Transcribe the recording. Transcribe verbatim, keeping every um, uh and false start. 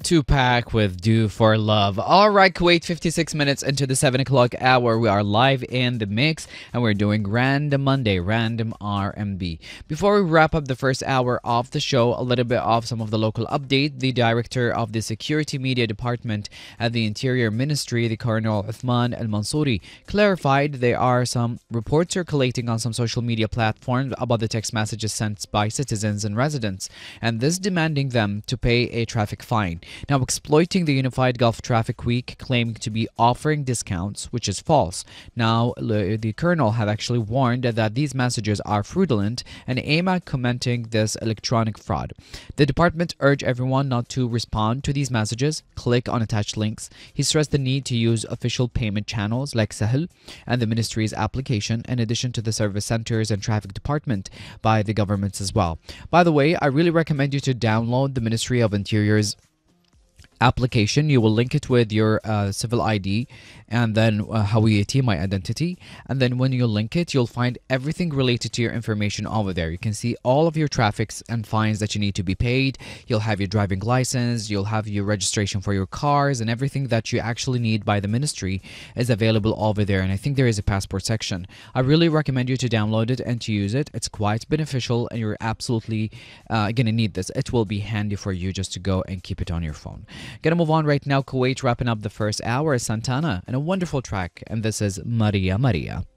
Tupac with Do for Love. All right, Kuwait, fifty-six minutes into the seven o'clock hour. We are live in the mix and we're doing Random Monday, Random R M B. Before we wrap up the first hour of the show, a little bit of some of the local update. The director of the Security Media Department at the Interior Ministry, the Colonel Uthman Al Mansouri, clarified there are some reports circulating on some social media platforms about the text messages sent by citizens and residents, and this demanding them to pay a traffic fine. Now, exploiting the Unified Gulf Traffic Week, claiming to be offering discounts, which is false. Now, the colonel have actually warned that these messages are fraudulent and aim at commenting this electronic fraud. The department urged everyone not to respond to these messages, click on attached links. He stressed the need to use official payment channels like Sahel and the ministry's application, in addition to the service centers and traffic department by the governments as well. By the way, I really recommend you to download the Ministry of Interior's application. You will link it with your uh, civil I D and then uh, Hawiyati, my identity, and then when you link it, you'll find everything related to your information over there. You can see all of your traffics and fines that you need to be paid. You'll have your driving license, you'll have your registration for your cars, and everything that you actually need by the ministry is available over there. And I think there is a passport section. I really recommend you to download it and to use it. It's quite beneficial and you're absolutely uh, gonna need this. It will be handy for you just to go and keep it on your phone. Gonna move on right now. Kuwait wrapping up the first hour. Santana and a wonderful track, and this is Maria Maria.